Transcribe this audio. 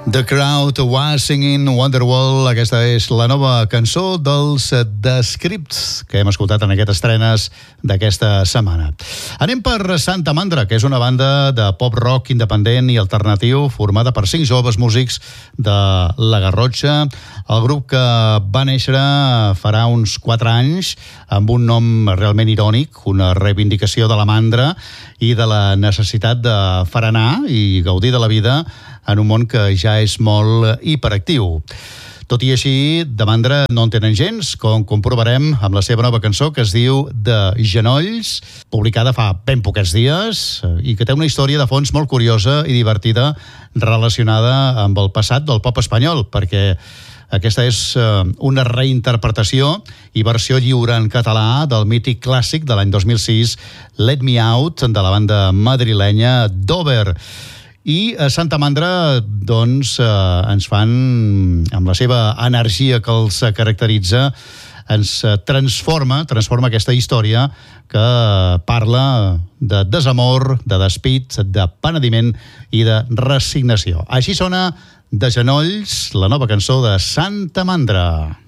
The Crowd Was Singing Wonderwall. Aquesta és la nova cançó dels The Scripts que hem escoltat en aquestes estrenes d'aquesta setmana. Anem per Santa Mandra, que és una banda de pop-rock independent i alternatiu formada per 5 joves músics de la Garrotxa. El grup que va néixer farà uns 4 anys amb un nom realment irònic, una reivindicació de la mandra i de la necessitat de frenar i gaudir de la vida en un món que ja és molt hiperactiu. Tot i així, de mandra no en tenen gens, com comprovarem amb la seva nova cançó que es diu De genolls, publicada fa ben poquets dies i que té una història de fons molt curiosa i divertida relacionada amb el passat del pop espanyol, perquè aquesta és una reinterpretació i versió lliure en català del mític clàssic de l'any 2006, Let Me Out, de la banda madrilenya Dover. I a Santa Mandra, doncs, ens fan, amb la seva energia que els caracteritza, ens transforma aquesta història que parla de desamor, de despit, de penediment i de resignació. Així sona De genolls, la nova cançó de Santa Mandra.